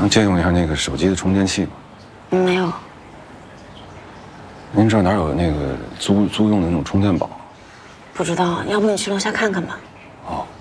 能借用一下那个手机的充电器吗？ 没有。 您这儿哪有那个租用的那种充电宝？ 不知道，要不你去楼下看看吧。